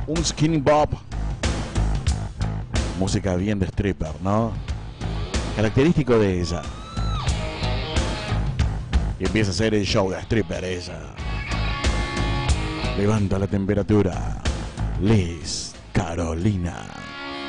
Un skinny bop. Música bien de stripper, ¿no? Característico de ella. Y empieza a hacer el show de stripper ella. Levanta la temperatura. Liz Carolina.